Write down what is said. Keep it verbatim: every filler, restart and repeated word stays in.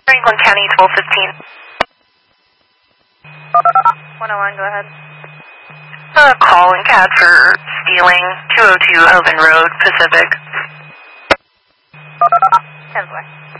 Franklin County, twelve fifteen. one oh one, go ahead. Uh, call and cat for stealing, two oh two Hoven Road, Pacific. ten four.